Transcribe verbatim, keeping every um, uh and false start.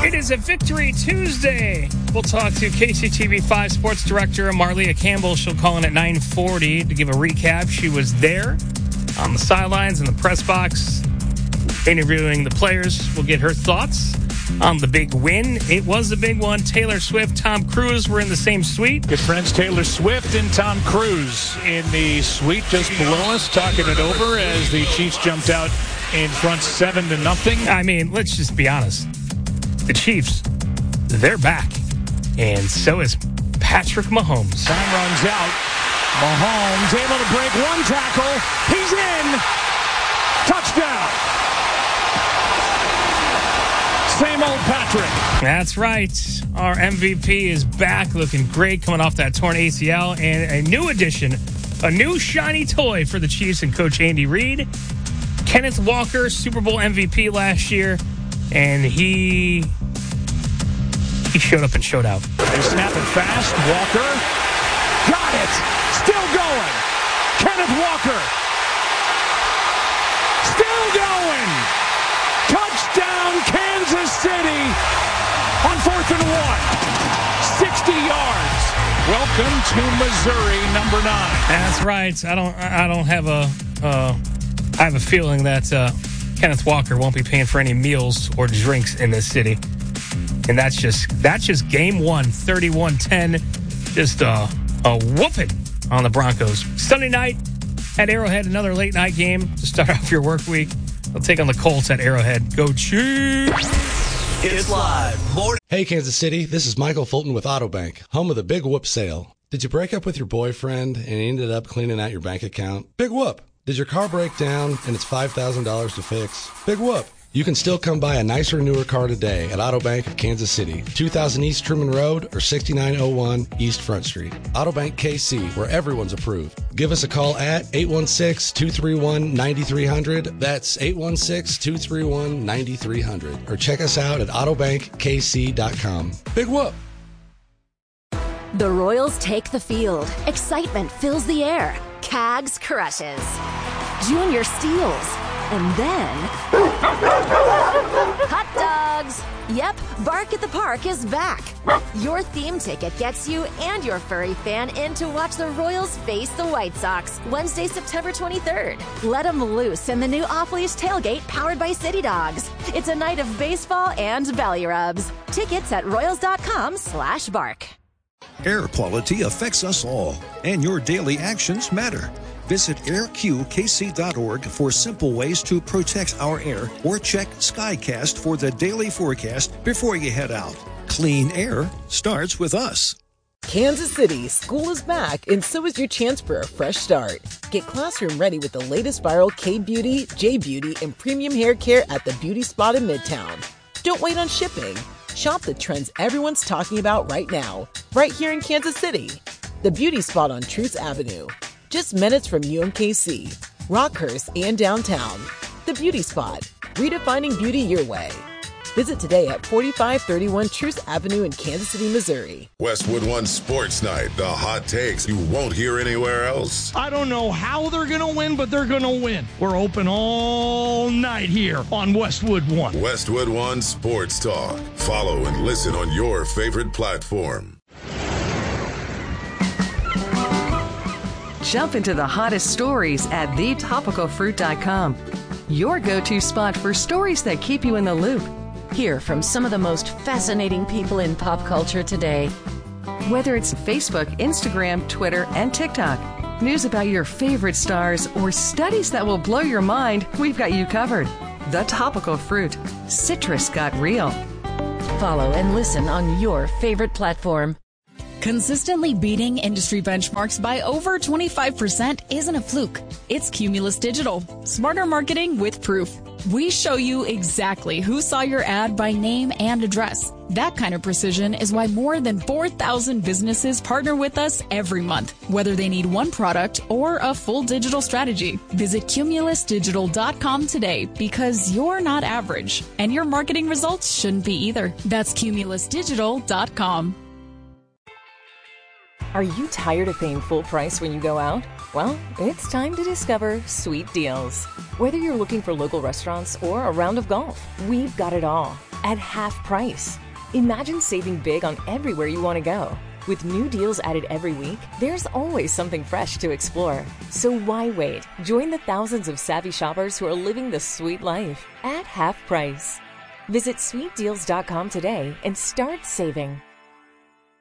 It is a Victory Tuesday. We'll talk to K C T V five Sports Director Marlia Campbell. She'll call in at nine forty to give a recap. She was there on the sidelines in the press box interviewing the players. We'll get her thoughts on the big win. It was a big one. Taylor Swift, Tom Cruise were in the same suite. Good friends Taylor Swift and Tom Cruise in the suite just below us, talking it over as the Chiefs jumped out in front seven to nothing. I mean, let's just be honest. The Chiefs, they're back. And so is Patrick Mahomes. Time runs out. Mahomes able to break one tackle. He's in. Touchdown. Same old Patrick. That's right. Our M V P is back, looking great, coming off that torn A C L. And a new addition, a new shiny toy for the Chiefs and Coach Andy Reid. Kenneth Walker, Super Bowl M V P last year. And he he showed up and showed out. They snap it fast. Walker got it. Still going. Kenneth Walker. Still going. Touchdown, Kansas City on fourth and one. sixty yards. Welcome to Missouri, number nine. That's right. I don't. I don't have a. Uh, I have a feeling that uh, Kenneth Walker won't be paying for any meals or drinks in this city, and that's just that's just game one, thirty-one ten. Just uh, a whooping on the Broncos. Sunday night at Arrowhead, another late night game to start off your work week. They'll take on the Colts at Arrowhead. Go Chiefs! It's live. More- Hey, Kansas City, this is Michael Fulton with Autobank, home of the Big Whoop sale. Did you break up with your boyfriend and he ended up cleaning out your bank account? Big whoop. Did your car break down and it's five thousand dollars to fix? Big whoop. You can still come buy a nicer, newer car today at Autobank of Kansas City, two thousand East Truman Road or sixty-nine oh one East Front Street. Autobank K C, where everyone's approved. Give us a call at eight one six, two three one, nine three zero zero. That's eight one six, two three one, nine three zero zero. Or check us out at autobank k c dot com. Big whoop. The Royals take the field. Excitement fills the air. Cags crushes. Junior steals. And then... hot dogs! Yep, Bark at the Park is back. Your theme ticket gets you and your furry fan in to watch the Royals face the White Sox Wednesday, September twenty-third. Let them loose in the new off-leash tailgate powered by City Dogs. It's a night of baseball and belly rubs. Tickets at royals.com slash bark. Air quality affects us all, and your daily actions matter. Visit air q k c dot org for simple ways to protect our air, or check Skycast for the daily forecast before you head out. Clean air starts with us. Kansas City, school is back, and so is your chance for a fresh start. Get classroom ready with the latest viral K-Beauty, J-Beauty, and premium hair care at the Beauty Spot in Midtown. Don't wait on shipping. Shop the trends everyone's talking about right now, right here in Kansas City. The Beauty Spot on Truce Avenue. Just minutes from U M K C, Rockhurst, and downtown. The Beauty Spot, redefining beauty your way. Visit today at forty-five thirty-one Truce Avenue in Kansas City, Missouri. Westwood One Sports Night, the hot takes you won't hear anywhere else. I don't know how they're going to win, but they're going to win. We're open all night here on Westwood One. Westwood One Sports Talk. Follow and listen on your favorite platform. Jump into the hottest stories at the topical fruit dot com. Your go-to spot for stories that keep you in the loop. Hear from some of the most fascinating people in pop culture today. Whether it's Facebook, Instagram, Twitter, and TikTok, news about your favorite stars, or studies that will blow your mind, we've got you covered. The Topical Fruit. Citrus got real. Follow and listen on your favorite platform. Consistently beating industry benchmarks by over twenty-five percent isn't a fluke. It's Cumulus Digital. Smarter marketing with proof. We show you exactly who saw your ad by name and address. That kind of precision is why more than four thousand businesses partner with us every month, whether they need one product or a full digital strategy. Visit cumulus digital dot com today, because you're not average, and your marketing results shouldn't be either. That's cumulus digital dot com. Are you tired of paying full price when you go out? Well, it's time to discover Sweet Deals. Whether you're looking for local restaurants or a round of golf, we've got it all at half price. Imagine saving big on everywhere you want to go. With new deals added every week, there's always something fresh to explore. So why wait? Join the thousands of savvy shoppers who are living the sweet life at half price. Visit sweet deals dot com today and start saving.